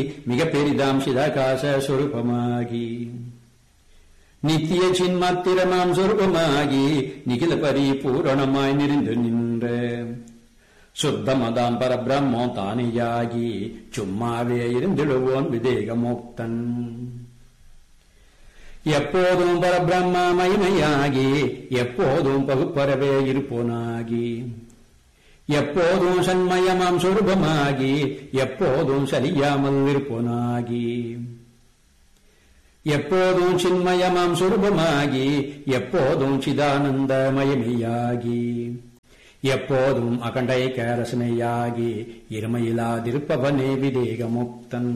மிக பெரிதாம் சிதாகாச சொரூபமாகி நித்திய சின்மாத்திரமாம் சொரூபமாகி நிகில பரிபூரணமாய் நிறைந்து நின்ற சுத்தமதாம் பரபிரம்மம் தானேயாகி சும்மாவே இருந்திடுவோன் விதேகமுக்தன். எப்போதும் பரபிரம்ம மகிமையாகி எப்போதும் பகுப்பறவே இருப்போனாகி எப்போதும் சண்மயமாம் சொரூபமாகி எப்போதும் சரியாமல் இருப்போனாகி எப்போதும் சின்மயமாம் சொரூபமாகி எப்போதும் சிதானந்த மகிமையாகி எப்போதும் அகண்டைக்க ரசனையாகி இருமையிலாதிருப்பவனே விதேகமுக்தன்.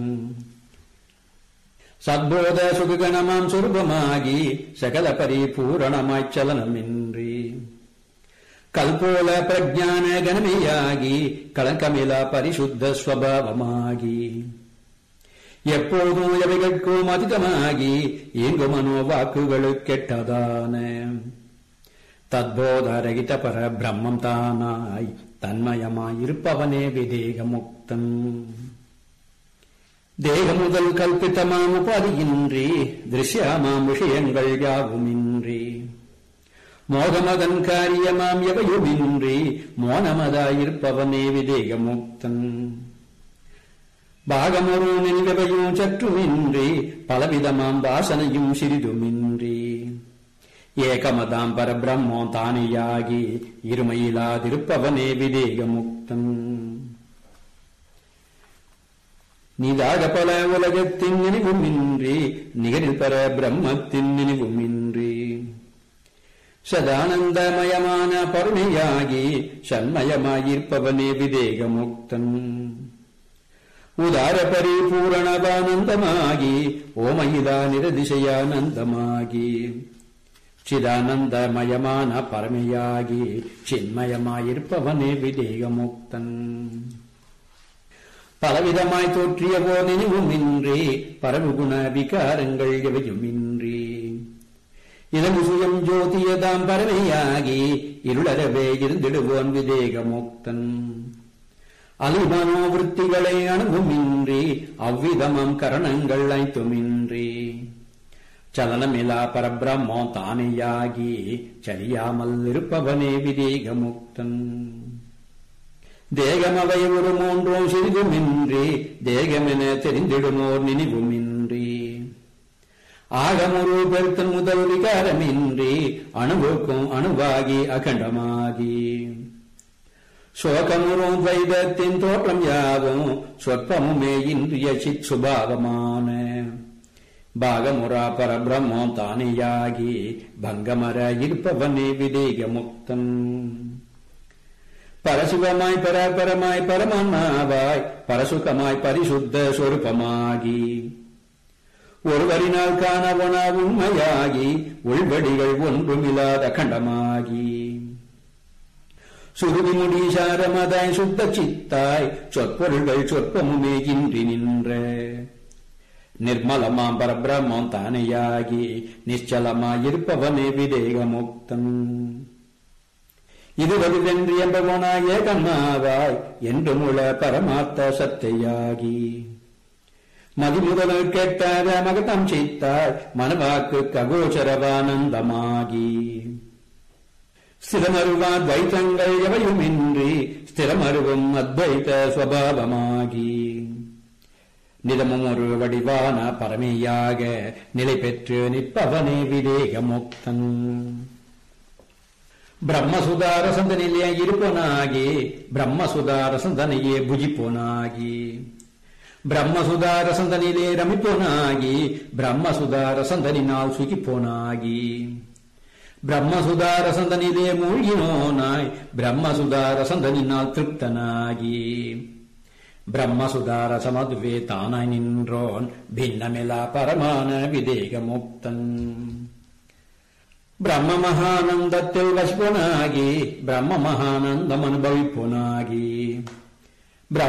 சத்போத சுககணமாம் சொரூபமாகி சகல பரிபூரணமாய்ச் சலனமின்றி கல்போல பிரஜான கணமையாகி களங்கமிலா பரிசுத்த ஸ்வபாவமாகி எப்போதும் எவைகட்கும் அதிகமாகி எங்கு மனோ வாக்குகளுக்கெட்டதான தத்போதரகித பர பிரம்மம் தானாய் தன்மயமாயிருப்பவனே விதேகமுக்தன். தேக முதல் கல்பித்தமாம் உபாதியின்றி திருஷ்யமாம் விஷயங்கள் யாவுமின்றி மோகமதன் காரியமாம் எவையுமின்றி மோனமதாயிருப்பவனே விதேகமுக்தன். பாகமொரு நினைவையும் சற்றுமின்றி பலவிதமாம் வாசனையும் சிறிதுமின்றி ஏகமதாம் பரபிரம்மம் தானேயாகி இருமையிலாதிருப்பவனே விதேகமுக்தன். நீதாக பல உலகத்தின் நினைவுமின்றி நிகரில் பர பிரம்மத்தின் நினைவுமின்றி சதானந்தமயமான பரமையாகி சண்மயமாயிருப்பவனே விதேகமுக்தன். உதார பரிபூரணவானந்தமாகி ஓமயிலா நிரதிசயானந்தமாகி சிதானந்தமயமான பரமையாகி சின்மயமாயிருப்பவனே விதேகமுக்தன். பலவிதமாய் தோற்றிய போர் நினைவுமின்றி பரவுகுண விகாரங்கள் எவையுமின்றி இளம் சுயம் ஜோதியதாம் பரமையாகி இருளரவே இருந்திடுவோன் விதேகமுக்தன். அலிமனோவிருத்திகளை அணுகுமின்றி அவ்விதமாம் கரணங்கள் ஐத்துமின்றி சலனமிலா பரபிரம்மம் தானேயாகி சரியாமல் இருப்பவனே விதேகமுக்தன். தேகமவை ஒரு மூன்றும் சிறிதுமின்றி தேகமென தெரிந்திடுமோர் நினைவுமின்றி ஆகமொரு பெருத்தன் முதல் விகாரமின்றி அணுவுக்கும் அணுவாகி அகண்டமாகி சோகமுறும் வைதத்தின் தோற்றம் யாவும் சொற்பமுமே இன்றிய சித் சுபாவமான பாகமுரா பரபிரம்மம் தானேயாகி பங்கமர இருப்பவனே விதேகமுக்தன். பரசுகமாய் பராபரமாய் பரமான்மாவாய் பரசுகமாய் பரிசுத்த சொரூபமாகி ஒருவரினால் காணவனா உண்மையாகி உள்வடிகள் ஒன்றுமில்லாத அகண்டமாகி சுருதி முடி சாரமதாய் சுத்த சித்தாய் சொற்பொருள்கள் சொற்பமுமே இன்றி நின்ற நிர்மலமாம் பரபிரம்மம் தானேயாகி நிச்சலமாயிருப்பவனே விதேகமுக்தன். இதுவது வென்று என்பவனாய் ஏகமாவாய் என்று முழ பரமார்த்த சத்தையாகி மதிமுதல் கேட்டார மகதம் செய்தாய் மனவாக்கு ககோச்சரவானந்தமாகி ஸ்திரமருவா துவைத்தங்கள் எவையுமின்றி ஸ்திரமருவும் அத்வைத ஸ்வபாவமாகி நிதமும் ஒரு வடிவான பரமையாக நிலை பெற்று நிற்பவனே விதேகமுக்தன். பிரம்மசுதார சந்தனிலே இருப்பனாகி பிரம்மசுதார சந்தனையே புஜிப்போனாகி பிரம்மசுதார சந்தனிலே ரமிப்போனாகி பிரம்மசுதார சந்தனினால் சுகிப்போனாகி பிரம்மசுதார சந்தனிலே மூழ்கினோனாய் பிரம்மசுதார சந்தனினால் திருப்தனாகி பிரம்மசுதார சமதுவே தானாய் நின்றோன் பின்னமிலா பரமான விதேகமுக்தன். பிரம்ம மகானந்தத்தில் வசிப்போனாகி பிரம்ம மகானந்தம் அனுபவிப்போனாகி